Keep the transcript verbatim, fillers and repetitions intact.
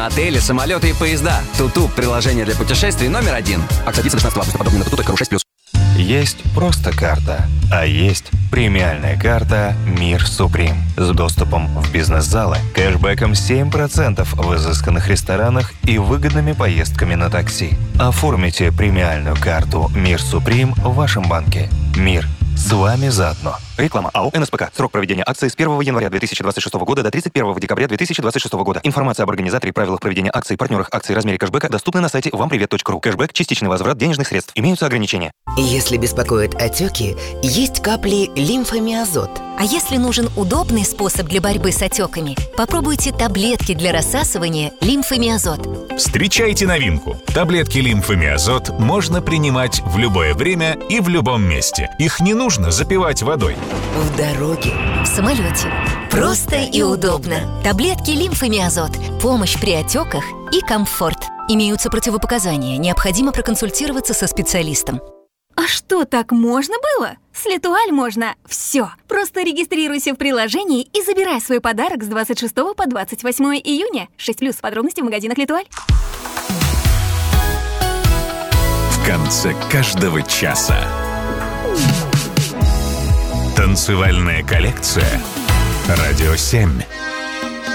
Отели, самолеты и поезда. Туту – приложение для путешествий номер один. Акция длится до шестнадцатого августа. Подробнее на туту точка ру шесть плюс. Есть просто карта, а есть премиальная карта «Мир Суприм» с доступом в бизнес-залы, кэшбэком семь процентов в изысканных ресторанах и выгодными поездками на такси. Оформите премиальную карту «Мир Суприм» в вашем банке. Мир. С вами заодно. Реклама АО «эн эс пэ ка». Срок проведения акции с первого января две тысячи двадцать шестого года до тридцать первого декабря две тысячи двадцать шестого года. Информация об организаторе, правилах проведения акций, партнерах акций, размере кэшбэка доступны на сайте вам привет точка ру. Кэшбэк – частичный возврат денежных средств. Имеются ограничения. Если беспокоят отеки, есть капли лимфомиазот. А если нужен удобный способ для борьбы с отеками, попробуйте таблетки для рассасывания лимфомиазот. Встречайте новинку. Таблетки лимфомиазот можно принимать в любое время и в любом месте. Их не нужно запивать водой. В дороге. В самолете. Просто и удобно. Таблетки лимфомиазот. Помощь при отеках и комфорт. Имеются противопоказания. Необходимо проконсультироваться со специалистом. А что, так можно было? С Летуаль можно все. Просто регистрируйся в приложении и забирай свой подарок с двадцать шестого по двадцать восьмое июня. шесть плюс. Подробности в магазинах Летуаль. В конце каждого часа. Танцевальная коллекция. Радио семь.